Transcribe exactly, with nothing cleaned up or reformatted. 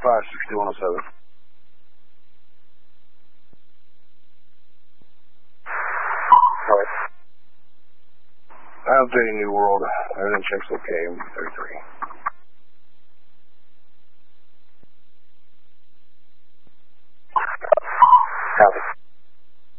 five, sixty-one oh seven. Alright. I'm updating New World. Everything checks okay. thirty-three.